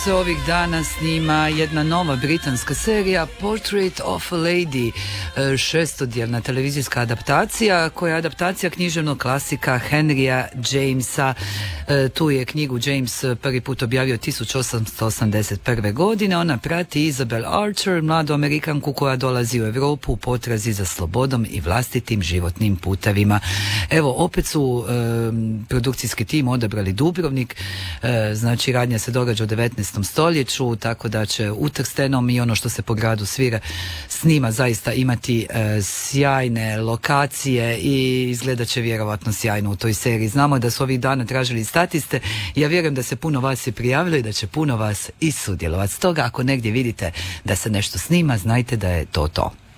Se ovih dana snima jedna nova britanska serija Portrait of a Lady, šestodjelna televizijska adaptacija koja je adaptacija književnog klasika Henrya Jamesa. Tu je knjigu James prvi put objavio 1881. godine. Ona prati Isabel Archer, mladu Amerikanku koja dolazi u Europu u potrazi za slobodom i vlastitim životnim putevima. Evo, opet su produkcijski tim odabrali Dubrovnik, znači radnja se događa u 19. stoljeću, tako da će u Trstenom i ono što se po gradu snima zaista imati sjajne lokacije i izgledat će vjerovatno sjajno u toj seriji. Znamo da su ovih dana tražili statiste, ja vjerujem da se puno vas je prijavilo i da će puno vas i sudjelovati. Stoga ako negdje vidite da se nešto snima, znajte da je to to.